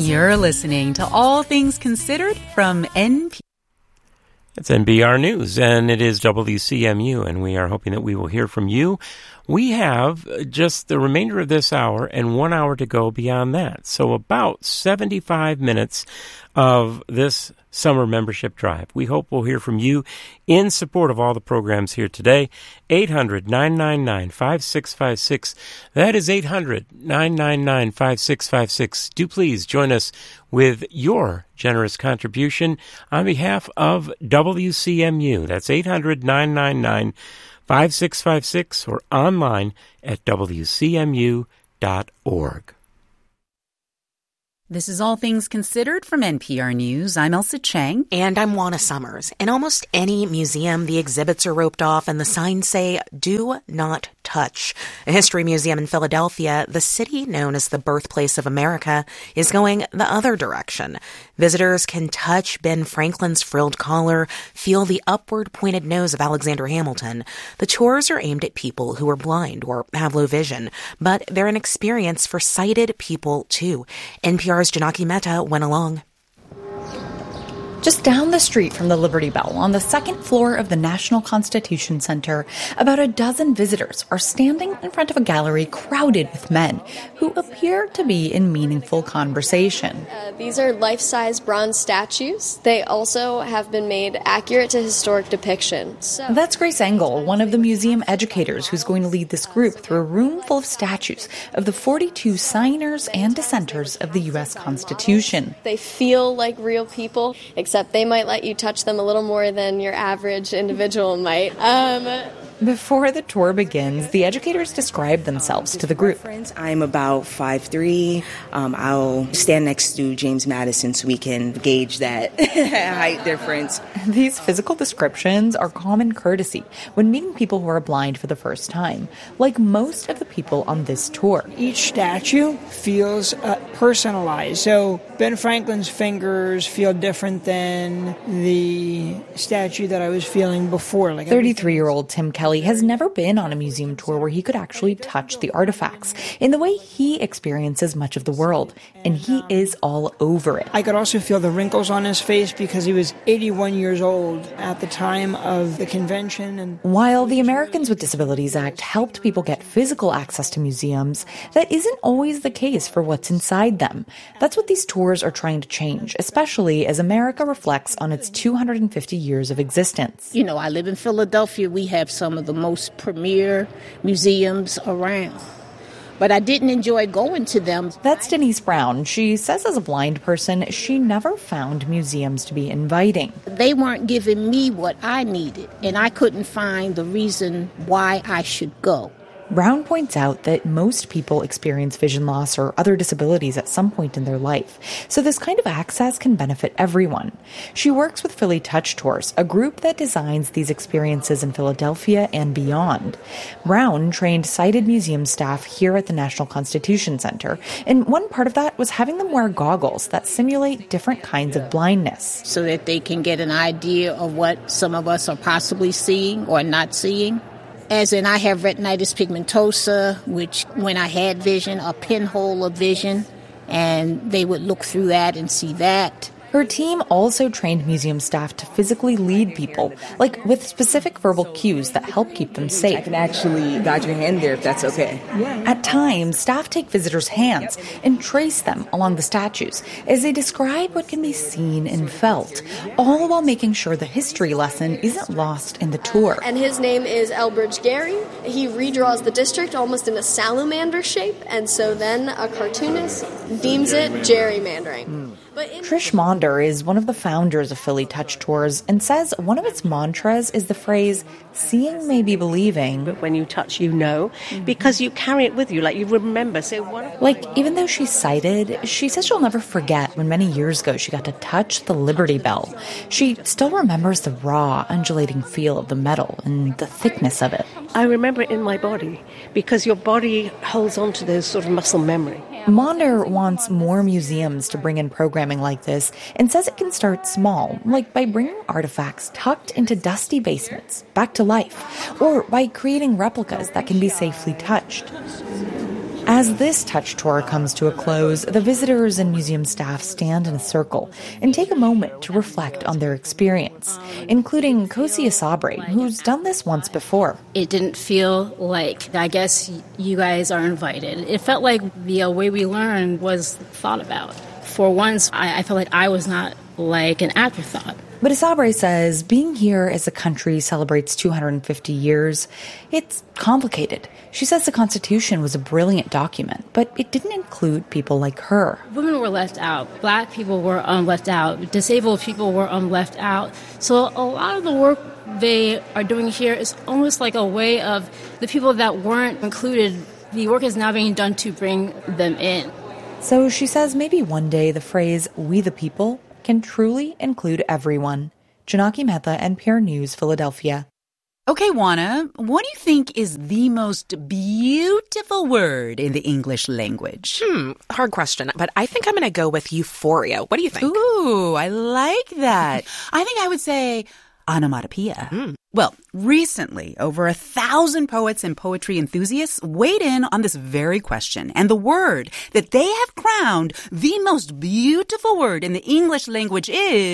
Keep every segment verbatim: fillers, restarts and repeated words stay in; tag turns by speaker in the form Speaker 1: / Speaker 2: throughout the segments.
Speaker 1: You're listening to All Things Considered from N P R.
Speaker 2: It's N P R News, and it is W C M U, and we are hoping that we will hear from you. We have just the remainder of this hour and one hour to go beyond that. So about seventy-five minutes of this summer membership drive. We hope we'll hear from you in support of all the programs here today. eight hundred, nine nine nine, five six five six. That is eight hundred, nine nine nine, five six five six. Do please join us with your generous contribution on behalf of W C M U. That's eight hundred, nine nine nine, five six five six or online at W C M U dot org.
Speaker 1: This is All Things Considered from N P R News. I'm Elsa Chang.
Speaker 3: And I'm Juana Summers. In almost any museum, the exhibits are roped off and the signs say, "Do not touch." A history museum in Philadelphia, the city known as the birthplace of America, is going the other direction. Visitors can touch Ben Franklin's frilled collar, feel the upward pointed nose of Alexander Hamilton. The tours are aimed at people who are blind or have low vision, but they're an experience for sighted people too. N P R's Janaki Mehta went along.
Speaker 4: Just down the street from the Liberty Bell, on the second floor of the National Constitution Center, about a dozen visitors are standing in front of a gallery crowded with men who appear to be in meaningful conversation.
Speaker 5: Uh, these are life-size bronze statues. They also have been made accurate to historic depictions. So-
Speaker 4: That's Grace Engel, one of the museum educators who's going to lead this group through a room full of statues of the forty-two signers and dissenters of the U S Constitution.
Speaker 5: They feel like real people, except they might let you touch them a little more than your average individual might. Um,
Speaker 4: Before the tour begins, the educators describe themselves to the group.
Speaker 6: I'm about five three. Um, I'll stand next to James Madison so we can gauge that height difference.
Speaker 4: These physical descriptions are common courtesy when meeting people who are blind for the first time, like most of the people on this tour.
Speaker 7: Each statue feels uh, personalized. So Ben Franklin's fingers feel different than the statue that I was feeling before. Like
Speaker 4: thirty-three-year-old Tim Kelly has never been on a museum tour where he could actually touch the artifacts in the way he experiences much of the world, and he is all over it.
Speaker 7: I could also feel the wrinkles on his face because he was eighty-one years old at the time of the convention. And
Speaker 4: while the Americans with Disabilities Act helped people get physical access to museums, that isn't always the case for what's inside them. That's what these tours are trying to change, especially as America reflects on its two hundred fifty years of existence.
Speaker 8: You know, I live in Philadelphia. We have some of the most premier museums around. But I didn't enjoy going to them.
Speaker 4: That's Denise Brown. She says as a blind person, she never found museums to be inviting.
Speaker 8: They weren't giving me what I needed, and I couldn't find the reason why I should go.
Speaker 4: Brown points out that most people experience vision loss or other disabilities at some point in their life, so this kind of access can benefit everyone. She works with Philly Touch Tours, a group that designs these experiences in Philadelphia and beyond. Brown trained sighted museum staff here at the National Constitution Center, and one part of that was having them wear goggles that simulate different kinds of blindness.
Speaker 8: So that they can get an idea of what some of us are possibly seeing or not seeing. As in, I have retinitis pigmentosa, which when I had vision, a pinhole of vision, and they would look through that and see that.
Speaker 4: Her team also trained museum staff to physically lead people, like with specific verbal cues that help keep them safe.
Speaker 6: I can actually guide your hand there if that's okay.
Speaker 4: At times, staff take visitors' hands and trace them along the statues as they describe what can be seen and felt, all while making sure the history lesson isn't lost in the tour.
Speaker 5: And his name is Elbridge Gerry. He redraws the district almost in a salamander shape, and so then a cartoonist deems it gerrymandering.
Speaker 4: Mm. Trish Maunder is one of the founders of Philly Touch Tours and says one of its mantras is the phrase, seeing may be believing.
Speaker 9: But when you touch, you know, mm-hmm. because you carry it with you, like you remember. So what?
Speaker 4: Like, even though she's sighted, she says she'll never forget when many years ago she got to touch the Liberty Bell. She still remembers the raw, undulating feel of the metal and the thickness of it.
Speaker 9: I remember it in my body because your body holds on to those sort of muscle memory.
Speaker 4: Maunder wants more museums to bring in programming like this and says it can start small, like by bringing artifacts tucked into dusty basements back to life, or by creating replicas that can be safely touched. As this touch tour comes to a close, the visitors and museum staff stand in a circle and take a moment to reflect on their experience, including Kosi Asabre, who's done this once before.
Speaker 10: It didn't feel like, I guess, you guys are invited. It felt like the uh, way we learned was thought about. For once, I, I felt like I was not like an afterthought.
Speaker 4: But Asabre says being here as the country celebrates two hundred fifty years, it's complicated. She says the Constitution was a brilliant document, but it didn't include people like her.
Speaker 10: Women were left out. Black people were um, left out. Disabled people were um, left out. So a lot of the work they are doing here is almost like a way of the people that weren't included, the work is now being done to bring them in.
Speaker 4: So she says maybe one day the phrase, "we the people," can truly include everyone. Janaki Mehta, N P R News, Philadelphia.
Speaker 1: Okay, Juana, what do you think is the most beautiful word in the English language?
Speaker 3: Hmm, hard question, but I think I'm going to go with euphoria. What do you think?
Speaker 1: Ooh, I like that. I think I would say onomatopoeia. Mm. Well, recently, over a thousand poets and poetry enthusiasts weighed in on this very question. And the word that they have crowned the most beautiful word in the English language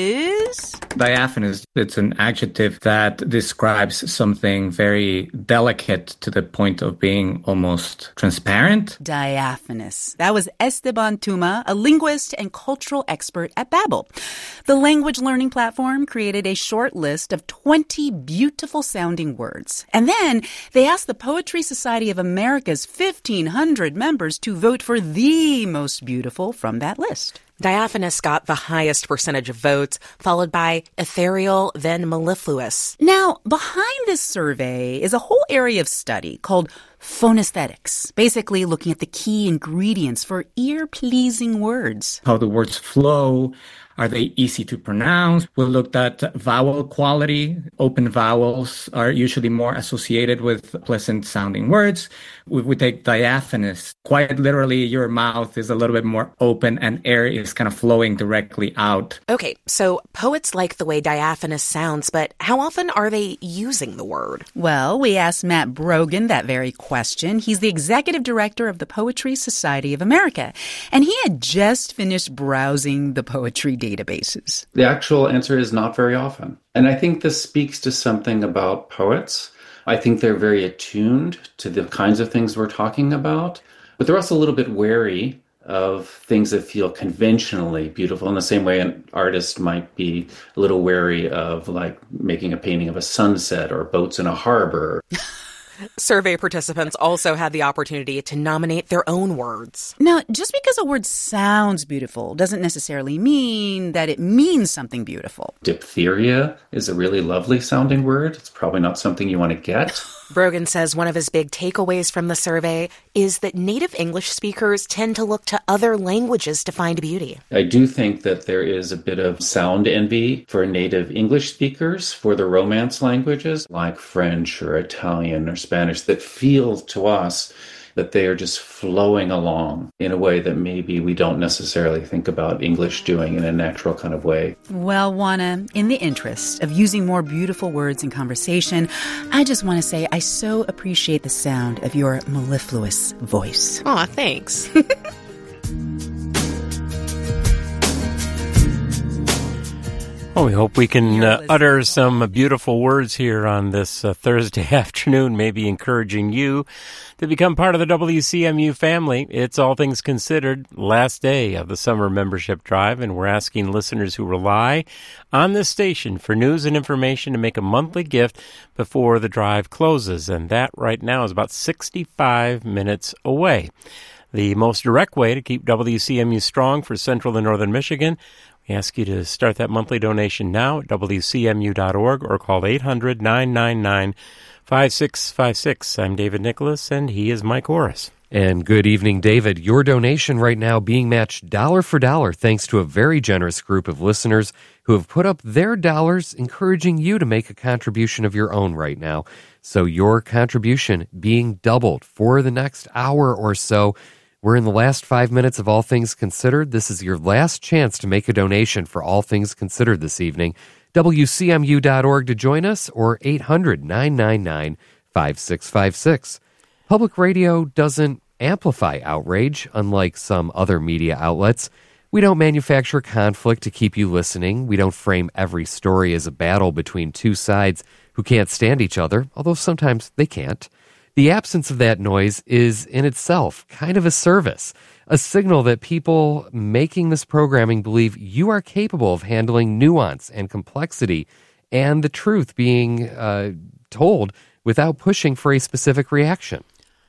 Speaker 1: is...
Speaker 11: Diaphanous. It's an adjective that describes something very delicate to the point of being almost transparent.
Speaker 1: Diaphanous. That was Esteban Tuma, a linguist and cultural expert at Babbel. The language learning platform created a short list of twenty beautiful Beautiful sounding words. And then they asked the Poetry Society of America's fifteen hundred members to vote for the most beautiful from that list.
Speaker 3: Diaphanous got the highest percentage of votes, followed by ethereal, then mellifluous.
Speaker 1: Now, behind this survey is a whole area of study called phonesthetics, basically looking at the key ingredients for ear-pleasing words.
Speaker 11: How the words flow. Are they easy to pronounce? We looked at vowel quality. Open vowels are usually more associated with pleasant-sounding words. We would take diaphanous. Quite literally, your mouth is a little bit more open and air is kind of flowing directly out.
Speaker 3: Okay, so poets like the way diaphanous sounds, but how often are they using the word?
Speaker 1: Well, we asked Matt Brogan that very question. He's the executive director of the Poetry Society of America, and he had just finished browsing the poetry databases.
Speaker 12: The actual answer is not very often. And I think this speaks to something about poets. I think they're very attuned to the kinds of things we're talking about, but they're also a little bit wary of things that feel conventionally beautiful in the same way an artist might be a little wary of like making a painting of a sunset or boats in a harbor.
Speaker 3: Survey participants also had the opportunity to nominate their own words.
Speaker 1: Now, just because a word sounds beautiful doesn't necessarily mean that it means something beautiful.
Speaker 12: Diphtheria is a really lovely sounding word. It's probably not something you want to get.
Speaker 3: Brogan says one of his big takeaways from the survey is that native English speakers tend to look to other languages to find beauty.
Speaker 12: I do think that there is a bit of sound envy for native English speakers for the Romance languages like French or Italian or Spanish that feel to us that they are just flowing along in a way that maybe we don't necessarily think about English doing in a natural kind of way.
Speaker 1: Well, Juana, in the interest of using more beautiful words in conversation, I just want to say I so appreciate the sound of your mellifluous voice.
Speaker 3: Aw, thanks.
Speaker 2: Well, we hope we can uh, utter some beautiful words here on this uh, Thursday afternoon, maybe encouraging you to become part of the W C M U family. It's All Things Considered, last day of the summer membership drive, and we're asking listeners who rely on this station for news and information to make a monthly gift before the drive closes, and that right now is about sixty-five minutes away. The most direct way to keep W C M U strong for Central and Northern Michigan, we ask you to start that monthly donation now at W C M U dot org or call eight hundred, nine nine nine, five six five six. I'm David Nicholas, and he is Mike Orris.
Speaker 13: And good evening, David. Your donation right now being matched dollar for dollar thanks to a very generous group of listeners who have put up their dollars, encouraging you to make a contribution of your own right now. So your contribution being doubled for the next hour or so. We're in the last five minutes of All Things Considered. This is your last chance to make a donation for All Things Considered this evening. W C M U dot org to join us, or eight hundred, nine nine nine, five six five six. Public radio doesn't amplify outrage, unlike some other media outlets. We don't manufacture conflict to keep you listening. We don't frame every story as a battle between two sides who can't stand each other, although sometimes they can't. The absence of that noise is in itself kind of a service, a signal that people making this programming believe you are capable of handling nuance and complexity and the truth being uh, told without pushing for a specific reaction.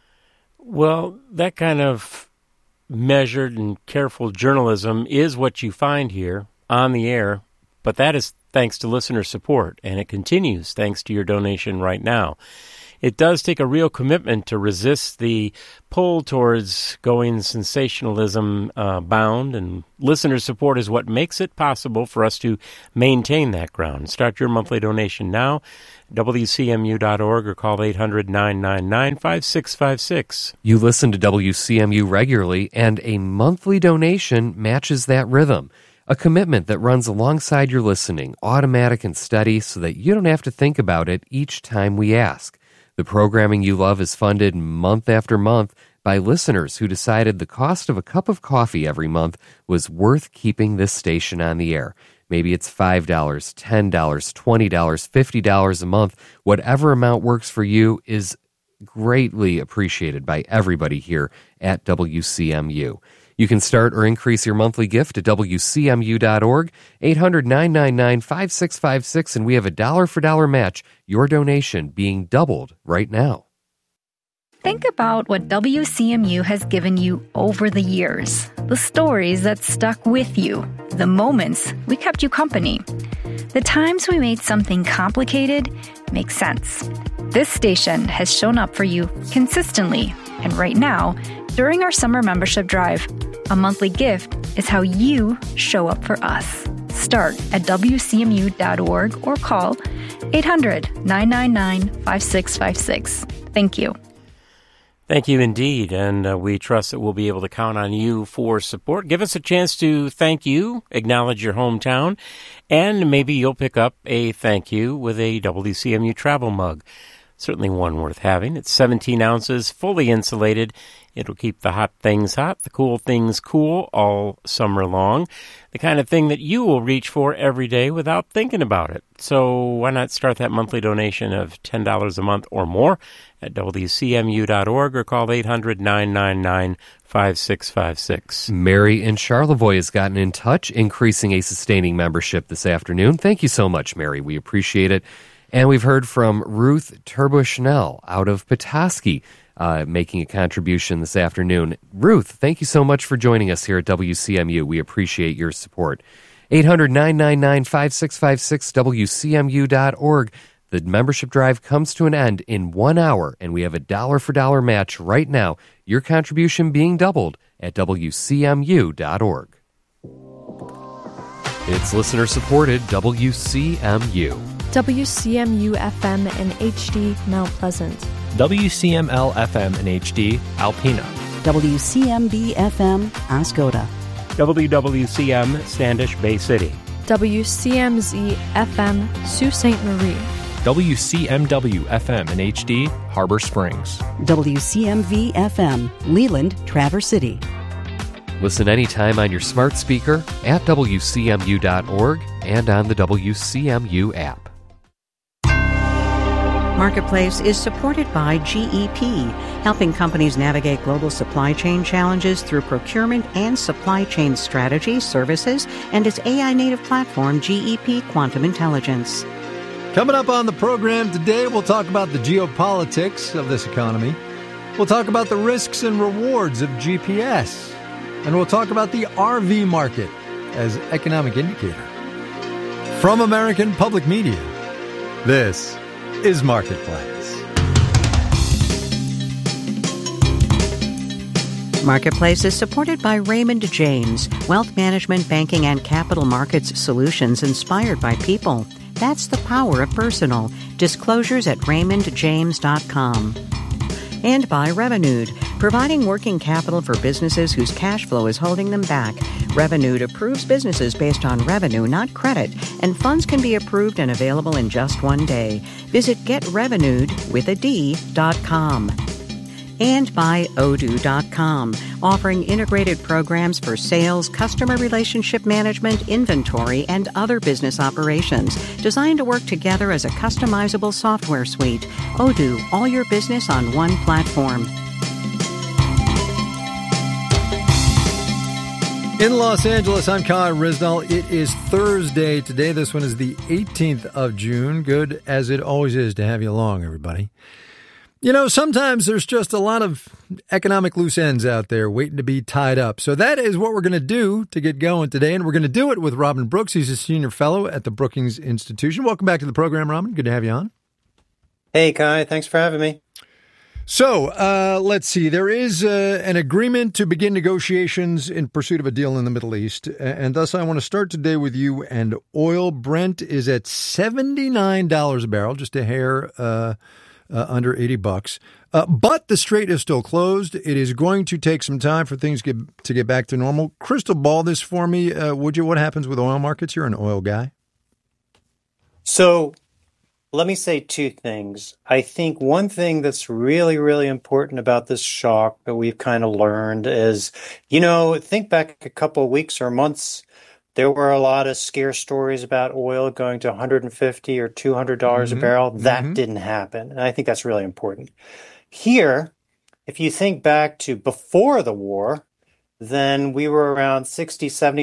Speaker 2: Well, that kind of measured and careful journalism is what you find here on the air, but that is thanks to listener support, and it continues thanks to your donation right now. It does take a real commitment to resist the pull towards going sensationalism uh, bound, and listener support is what makes it possible for us to maintain that ground. Start your monthly donation now, W C M U dot org, or call eight hundred, nine nine nine, five six five six.
Speaker 13: You listen to W C M U regularly, and a monthly donation matches that rhythm. A commitment that runs alongside your listening, automatic and steady, so that you don't have to think about it each time we ask. The programming you love is funded month after month by listeners who decided the cost of a cup of coffee every month was worth keeping this station on the air. Maybe it's five dollars, ten dollars, twenty dollars, fifty dollars a month. Whatever amount works for you is greatly appreciated by everybody here at W C M U. You can start or increase your monthly gift at W C M U dot org, eight hundred, nine nine nine, five six five six, and we have a dollar-for-dollar match, your donation being doubled right now.
Speaker 14: Think about what W C M U has given you over the years, the stories that stuck with you, the moments we kept you company, the times we made something complicated make sense. This station has shown up for you consistently, and right now, during our summer membership drive, a monthly gift is how you show up for us. Start at W C M U dot org or call eight hundred, nine nine nine, five six five six. Thank you.
Speaker 2: Thank you indeed, and uh, we trust that we'll be able to count on you for support. Give us a chance to thank you, acknowledge your hometown, and maybe you'll pick up a thank you with a W C M U travel mug. Certainly one worth having. It's seventeen ounces, fully insulated. It'll keep the hot things hot, the cool things cool all summer long. The kind of thing that you will reach for every day without thinking about it. So why not start that monthly donation of ten dollars a month or more at W C M U dot org or call eight hundred, nine nine nine, five six five six.
Speaker 13: Mary in Charlevoix has gotten in touch, increasing a sustaining membership this afternoon. Thank you so much, Mary. We appreciate it. And we've heard from Ruth Turbushnell out of Petoskey, uh, making a contribution this afternoon. Ruth, thank you so much for joining us here at W C M U. We appreciate your support. eight hundred, nine nine nine, five six five six, W C M U dot org. The membership drive comes to an end in one hour, and we have a dollar-for-dollar match right now, your contribution being doubled at W C M U dot org. It's listener-supported W C M U.
Speaker 15: W C M U F M and H D, Mount Pleasant.
Speaker 16: W C M L F M and H D, Alpena.
Speaker 17: W C M B F M, Oscoda.
Speaker 2: W W C M, Standish Bay City.
Speaker 15: W C M Z F M, Sault Ste. Marie.
Speaker 16: W C M W F M and H D, Harbor Springs.
Speaker 17: W C M V F M, Leland, Traverse City.
Speaker 13: Listen anytime on your smart speaker at W C M U dot org and on the W C M U app.
Speaker 18: Marketplace is supported by G E P, helping companies navigate global supply chain challenges through procurement and supply chain strategy, services, and its A I-native platform, G E P Quantum Intelligence.
Speaker 19: Coming up on the program today, we'll talk about the geopolitics of this economy. We'll talk about the risks and rewards of G P S. And we'll talk about the R V market as economic indicator. From American Public Media, this is Marketplace.
Speaker 18: Marketplace is supported by Raymond James, wealth management, banking, and capital markets solutions inspired by people. That's the power of personal. Disclosures at raymond james dot com. And by Revenued, providing working capital for businesses whose cash flow is holding them back. Revenued approves businesses based on revenue, not credit, and funds can be approved and available in just one day. Visit get revenued with a D dot com. And by Odoo dot com, offering integrated programs for sales, customer relationship management, inventory, and other business operations, designed to work together as a customizable software suite. Odoo, all your business on one platform.
Speaker 19: In Los Angeles, I'm Kai Risnall. It is Thursday today. This one is the eighteenth of June. Good as it always is to have you along, everybody. You know, sometimes there's just a lot of economic loose ends out there waiting to be tied up. So that is what we're going to do to get going today. And we're going to do it with Robin Brooks. He's a senior fellow at the Brookings Institution. Welcome back to the program, Robin. Good to have you on.
Speaker 20: Hey, Kai. Thanks for having me.
Speaker 19: So uh, let's see. There is uh, an agreement to begin negotiations in pursuit of a deal in the Middle East. And thus, I want to start today with you. And oil, Brent, is at seventy-nine dollars a barrel, just a hair uh Uh, under eighty bucks. Uh, but the strait is still closed. It is going to take some time for things get, to get back to normal. Crystal ball this for me, uh, would you? What happens with oil markets? You're an oil guy.
Speaker 20: So let me say two things. I think one thing that's really, really important about this shock that we've kind of learned is, you know, think back a couple of weeks or months. There were a lot of scare stories about oil going to one hundred fifty dollars or two hundred dollars mm-hmm. a barrel. That mm-hmm. didn't happen. And I think that's really important. Here, if you think back to before the war, then we were around sixty, seventy